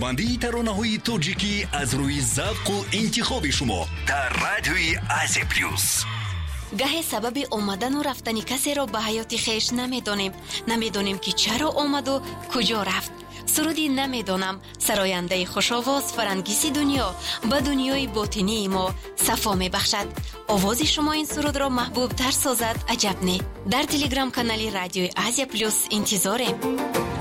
بازیابندی ترانه‌های تاجیکی از روی ذوق و انتخاب شما در رادیوی آسیا پلاس. گاهی سبب اومدن و رفتن کسی را به حیات خیش نمیدونیم که چرا اومد و کجا رفت. سرودی نمیدونم سراینده خوشاواز فرانگیسی دنیا به دنیای باطنی ما صفا میبخشد. آواز شما این سرود را محبوب تر سازد. عجب نه. در تلگرام کانال رادیوی آسیا پلاس انتظاریم.